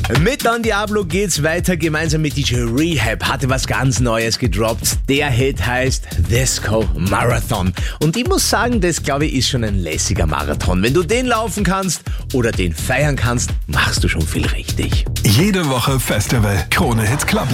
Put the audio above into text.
Mit Don Diablo geht's weiter. Gemeinsam mit DJ Rehab hatte was ganz Neues gedroppt. Der Hit heißt Disco Marathon. Und ich muss sagen, das glaube ich ist schon ein lässiger Marathon. Wenn du den laufen kannst oder den feiern kannst, machst du schon viel richtig. Jede Woche Festival. Krone Hits Club.